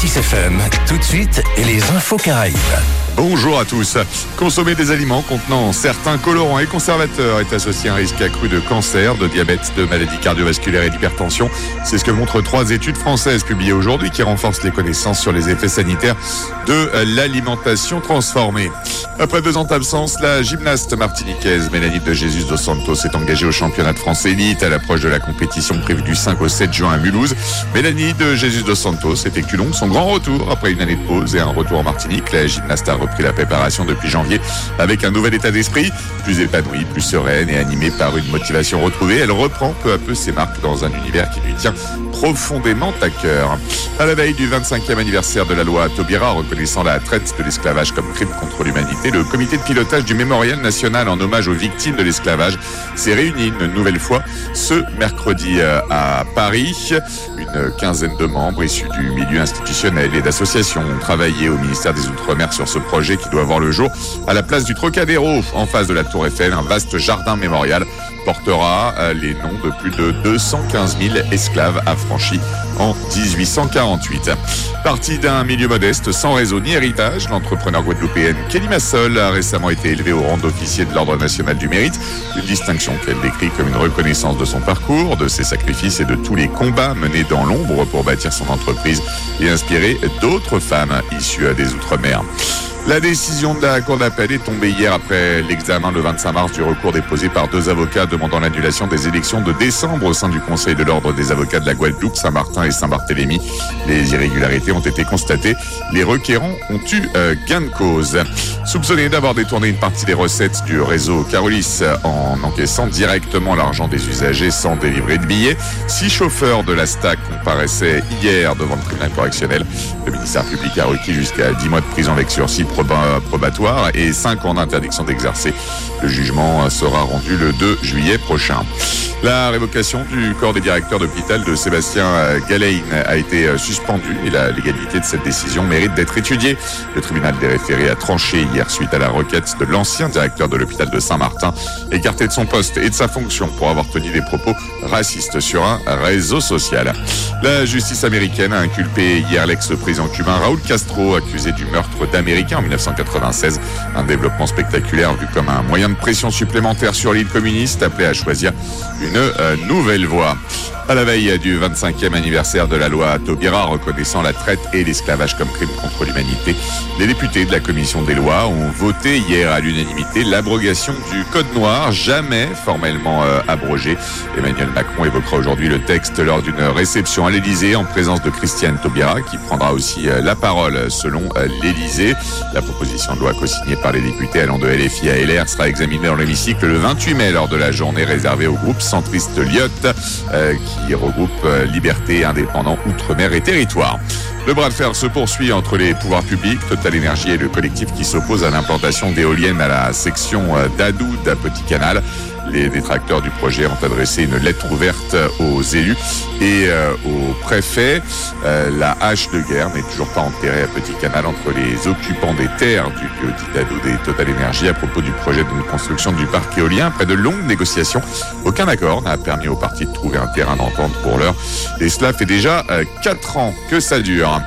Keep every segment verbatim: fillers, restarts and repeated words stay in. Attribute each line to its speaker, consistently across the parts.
Speaker 1: Métis F M, tout de suite, et les infos Caraïbes.
Speaker 2: Bonjour à tous. Consommer des aliments contenant certains colorants et conservateurs est associé à un risque accru de cancer, de diabète, de maladies cardiovasculaires et d'hypertension. C'est ce que montrent trois études françaises publiées aujourd'hui qui renforcent les connaissances sur les effets sanitaires de l'alimentation transformée. Après deux ans d'absence, la gymnaste martiniquaise Mélanie de Jesus dos Santos est engagée au championnat de France élite à l'approche de la compétition prévue du cinq au sept juin à Mulhouse. Mélanie de Jesus dos Santos effectue donc son grand retour après une année de pause et un retour en Martinique. La gymnaste a repris la préparation depuis janvier avec un nouvel état d'esprit, plus épanoui, plus sereine et animée par une motivation retrouvée. Elle reprend peu à peu ses marques dans un univers qui lui tient profondément à cœur. À la veille du vingt-cinquième anniversaire de la loi Taubira reconnaissant la traite de l'esclavage comme crime contre l'humanité, le comité de pilotage du Mémorial national en hommage aux victimes de l'esclavage s'est réuni une nouvelle fois ce mercredi à Paris. Une quinzaine de membres issus du milieu institutionnel et d'associations ont travaillé au ministère des Outre-mer sur ce projet qui doit voir le jour à la place du Trocadéro, en face de la Tour Eiffel. Un vaste jardin mémorial portera les noms de plus de deux cent quinze mille esclaves affranchis en dix-huit cent quarante-huit. Parti d'un milieu modeste, sans réseau ni héritage, l'entrepreneur guadeloupéenne Kelly Massol a récemment été élevée au rang d'officier de l'Ordre national du mérite, une distinction qu'elle décrit comme une reconnaissance de son parcours, de ses sacrifices et de tous les combats menés dans l'ombre pour bâtir son entreprise et inspirer d'autres femmes issues des Outre-mer. La décision de la Cour d'appel est tombée hier après l'examen le vingt-cinq mars du recours déposé par deux avocats demandant l'annulation des élections de décembre au sein du Conseil de l'Ordre des avocats de la Guadeloupe, Saint-Martin et Saint-Barthélemy. Les irrégularités ont été constatées. Les requérants ont eu euh, gain de cause. Soupçonné d'avoir détourné une partie des recettes du réseau Carolis en encaissant directement l'argent des usagers sans délivrer de billets, six chauffeurs de la STAC comparaissaient hier devant le tribunal correctionnel. Le ministère public a requis jusqu'à dix mois de prison avec sursis probatoire et cinq ans d'interdiction d'exercer. Le jugement sera rendu le deux juillet prochain. La révocation du corps des directeurs d'hôpital de Sébastien Galein a été suspendue et la légalité de cette décision mérite d'être étudiée. Le tribunal des référés a tranché hier suite à la requête de l'ancien directeur de l'hôpital de Saint-Martin, écarté de son poste et de sa fonction pour avoir tenu des propos racistes sur un réseau social. La justice américaine a inculpé hier l'ex-président cubain Raúl Castro, accusé du meurtre d'Américains en dix-neuf cent quatre-vingt-seize. Un développement spectaculaire vu comme un moyen de pression supplémentaire sur l'île communiste, appelé à choisir une euh, nouvelle voie. À la veille du vingt-cinquième anniversaire de la loi Taubira reconnaissant la traite et l'esclavage comme crime contre l'humanité, les députés de la commission des lois ont voté hier à l'unanimité l'abrogation du code noir, jamais formellement euh, abrogé. Emmanuel Macron évoquera aujourd'hui le texte lors d'une réception à l'Élysée en présence de Christiane Taubira qui prendra aussi euh, la parole selon euh, l'Élysée. La proposition de loi co-signée par les députés allant de L F I à L R sera examinée dans l'hémicycle le vingt-huit mai lors de la journée réservée au groupe centriste Lyotte euh, qui regroupe euh, Liberté, Indépendants, Outre-mer et Territoire. Le bras de fer se poursuit entre les pouvoirs publics, Total Énergie et le collectif qui s'oppose à l'implantation d'éoliennes à la section d'Adou d'à Petit Canal. Les détracteurs du projet ont adressé une lettre ouverte aux élus et euh, au préfet. Euh, la hache de guerre n'est toujours pas enterrée à Petit Canal entre les occupants des terres du lieu-dit d'Adou et Total Énergie à propos du projet de construction du parc éolien. Après de longues négociations, aucun accord n'a permis aux parties de trouver un terrain d'entente pour l'heure. Et cela fait déjà euh, quatre ans que ça dure.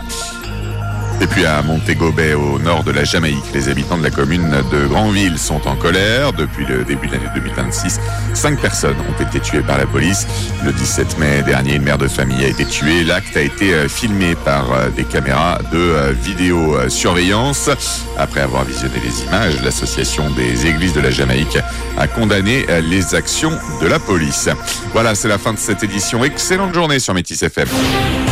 Speaker 2: Et puis à Montego Bay, au nord de la Jamaïque, les habitants de la commune de Granville sont en colère. Depuis le début de l'année deux mille vingt-six, cinq personnes ont été tuées par la police. Le dix-sept mai dernier, une mère de famille a été tuée. L'acte a été filmé par des caméras de vidéosurveillance. Après avoir visionné les images, l'association des églises de la Jamaïque a condamné les actions de la police. Voilà, c'est la fin de cette édition. Excellente journée sur Métis F M.